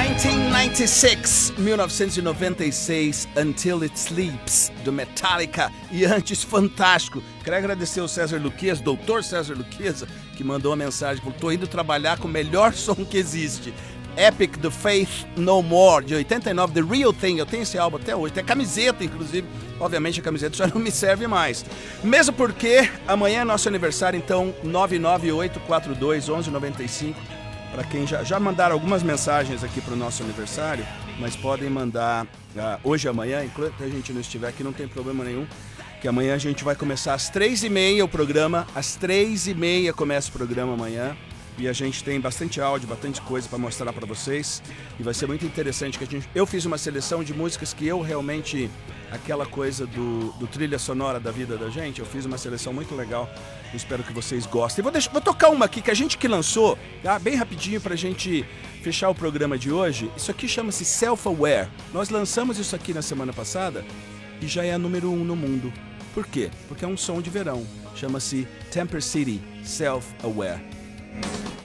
1996, Until It Sleeps, do Metallica. E antes, fantástico. Quero agradecer ao César Luqueza, doutor César Luqueza, que mandou uma mensagem. Falou: tô indo trabalhar com o melhor som que existe. Epic, The Faith No More, de 89, The Real Thing. Eu tenho esse álbum até hoje, tem camiseta, inclusive. Obviamente a camiseta já não me serve mais. Mesmo porque amanhã é nosso aniversário, então 998421195. Para quem já mandaram algumas mensagens aqui para o nosso aniversário, mas podem mandar hoje e amanhã, enquanto a gente não estiver aqui, não tem problema nenhum, que amanhã a gente vai começar às 3h30 o programa, às 3h30 começa o programa amanhã, e a gente tem bastante áudio, bastante coisa para mostrar para vocês, e vai ser muito interessante, que eu fiz uma seleção de músicas que eu realmente, aquela coisa do trilha sonora da vida da gente, eu fiz uma seleção muito legal. Eu espero que vocês gostem. Vou tocar uma aqui que a gente que lançou, tá? Bem rapidinho pra gente fechar o programa de hoje. Isso aqui chama-se Self-Aware. Nós lançamos isso aqui na semana passada e já é a número 1 no mundo. Por quê? Porque é um som de verão. Chama-se Temper City, Self-Aware.